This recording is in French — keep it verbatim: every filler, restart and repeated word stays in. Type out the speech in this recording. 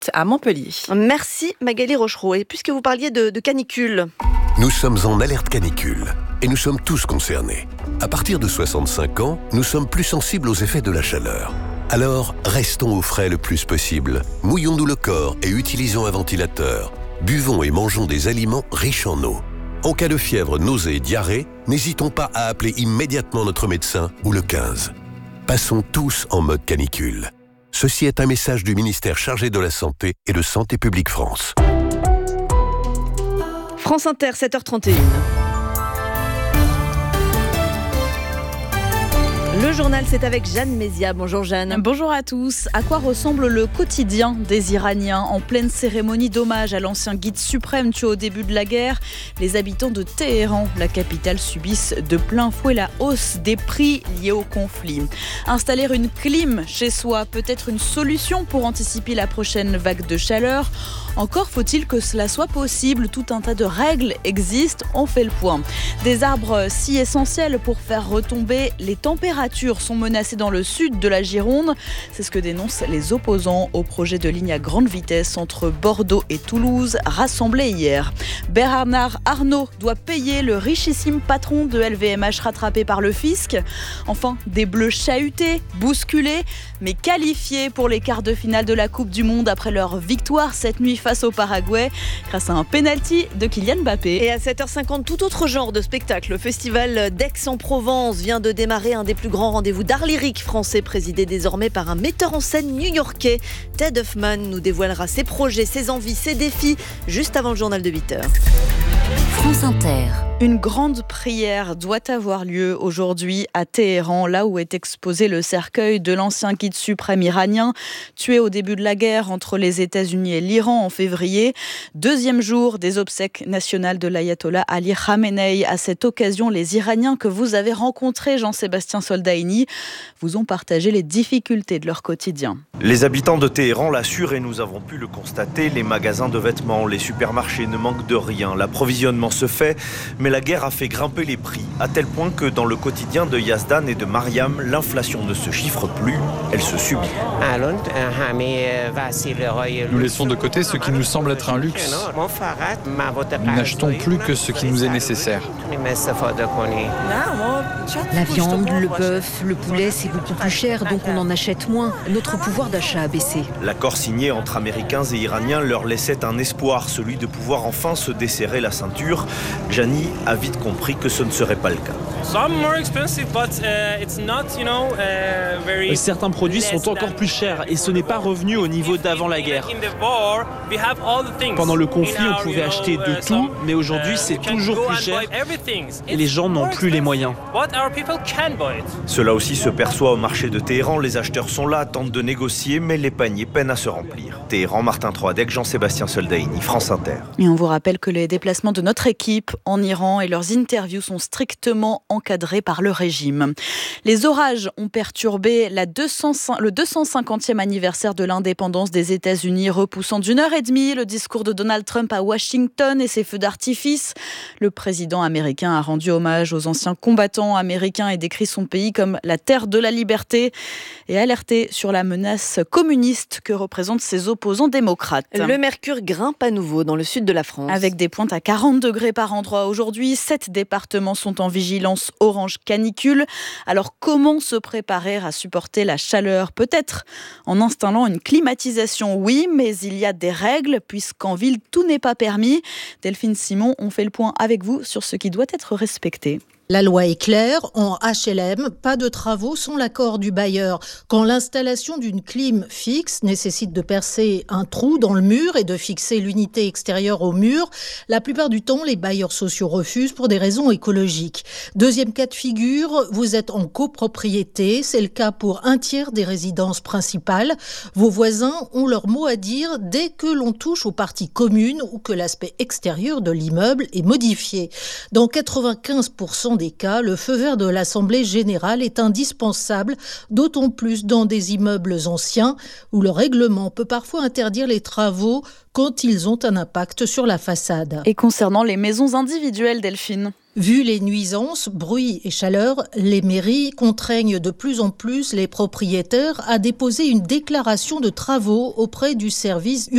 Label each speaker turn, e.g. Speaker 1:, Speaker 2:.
Speaker 1: à Montpellier.
Speaker 2: Merci Magali Rochereau. Et puisque vous parliez de, de canicule...
Speaker 3: Nous sommes en alerte canicule et nous sommes tous concernés. À partir de soixante-cinq ans, nous sommes plus sensibles aux effets de la chaleur. Alors, restons au frais le plus possible. Mouillons-nous le corps et utilisons un ventilateur. Buvons et mangeons des aliments riches en eau. En cas de fièvre, nausée et diarrhée, n'hésitons pas à appeler immédiatement notre médecin ou le quinze. Passons tous en mode canicule. Ceci est un message du ministère chargé de la Santé et de Santé publique France.
Speaker 2: France Inter, sept heures trente et une. Le journal, c'est avec Jeanne Mézia. Bonjour Jeanne.
Speaker 1: Bonjour à tous. À quoi ressemble le quotidien des Iraniens en pleine cérémonie d'hommage à l'ancien guide suprême tué au début de la guerre? Les habitants de Téhéran, la capitale, subissent de plein fouet la hausse des prix liés au conflit. Installer une clim chez soi peut être une solution pour anticiper la prochaine vague de chaleur. Encore faut-il que cela soit possible. Tout un tas de règles existent, on fait le point. Des arbres si essentiels pour faire retomber les températures sont menacés dans le sud de la Gironde. C'est ce que dénoncent les opposants au projet de ligne à grande vitesse entre Bordeaux et Toulouse, rassemblés hier. Bernard Arnault doit payer le richissime patron de L V M H rattrapé par le fisc. Enfin, des Bleus chahutés, bousculés, mais qualifiés pour les quarts de finale de la Coupe du Monde après leur victoire cette nuit face au Paraguay, grâce à un penalty de Kylian Mbappé.
Speaker 2: Et à sept heures cinquante, tout autre genre de spectacle. Le festival d'Aix-en-Provence vient de démarrer, un des plus grands rendez-vous d'art lyrique français, présidé désormais par un metteur en scène new-yorkais. Ted Huffman nous dévoilera ses projets, ses envies, ses défis, juste avant le journal de huit heures.
Speaker 4: France Inter.
Speaker 1: Une grande prière doit avoir lieu aujourd'hui à Téhéran, là où est exposé le cercueil de l'ancien guide suprême iranien, tué au début de la guerre entre les États-Unis et l'Iran en février. Deuxième jour des obsèques nationales de l'ayatollah Ali Khamenei. À cette occasion, les Iraniens que vous avez rencontrés, Jean-Sébastien Soldaini, vous ont partagé les difficultés de leur quotidien.
Speaker 5: Les habitants de Téhéran l'assurent et nous avons pu le constater. Les magasins de vêtements, les supermarchés ne manquent de rien. L'approvisionnement se fait, mais la guerre a fait grimper les prix, à tel point que dans le quotidien de Yazdan et de Mariam, l'inflation ne se chiffre plus, elle se subit.
Speaker 6: Nous laissons de côté ce qui nous semble être un luxe. Nous n'achetons plus que ce qui nous est nécessaire.
Speaker 4: La viande, le bœuf, le poulet, c'est beaucoup plus cher, donc on en achète moins. Notre pouvoir d'achat a baissé.
Speaker 5: L'accord signé entre Américains et Iraniens leur laissait un espoir, celui de pouvoir enfin se desserrer la ceinture. Jani a vite compris que ce ne serait pas le cas.
Speaker 7: Certains produits sont encore plus chers et ce n'est pas revenu au niveau d'avant la guerre. Pendant le conflit, on pouvait acheter de tout, mais aujourd'hui c'est toujours plus cher et les gens n'ont plus les moyens.
Speaker 5: Cela aussi se perçoit au marché de Téhéran. Les acheteurs sont là, tentent de négocier, mais les paniers peinent à se remplir. Téhéran, Martin Troadec, Jean-Sébastien Soldaini, France Inter.
Speaker 1: Et on vous rappelle que les déplacements de notre équipe en Iran et leurs interviews sont strictement encadrés par le régime. Les orages ont perturbé la deux cent, le deux cent cinquantième anniversaire de l'indépendance des États-Unis, repoussant d'une heure et demie le discours de Donald Trump à Washington et ses feux d'artifice. Le président américain a rendu hommage aux anciens combattants américains et décrit son pays comme la terre de la liberté et alerté sur la menace communiste que représentent ses opposants démocrates.
Speaker 2: Le mercure grimpe à nouveau dans le sud de la France.
Speaker 1: Avec des pointes à quarante degrés par endroit aujourd'hui, sept départements sont en vigilance orange canicule. Alors comment se préparer à supporter la chaleur? Peut-être en installant une climatisation, oui, mais il y a des règles puisqu'en ville tout n'est pas permis. Delphine Simon, on fait le point avec vous sur ce qui doit être respecté.
Speaker 8: La loi est claire, en H L M, pas de travaux sans l'accord du bailleur. Quand l'installation d'une clim fixe nécessite de percer un trou dans le mur et de fixer l'unité extérieure au mur, la plupart du temps, les bailleurs sociaux refusent pour des raisons écologiques. Deuxième cas de figure, vous êtes en copropriété, c'est le cas pour un tiers des résidences principales. Vos voisins ont leur mot à dire dès que l'on touche aux parties communes ou que l'aspect extérieur de l'immeuble est modifié. Dans quatre-vingt-quinze pour cent des cas, le feu vert de l'Assemblée générale est indispensable, d'autant plus dans des immeubles anciens où le règlement peut parfois interdire les travaux quand ils ont un impact sur la façade.
Speaker 1: Et concernant les maisons individuelles, Delphine ?
Speaker 8: Vu les nuisances, bruit et chaleur, les mairies contraignent de plus en plus les propriétaires à déposer une déclaration de travaux auprès du service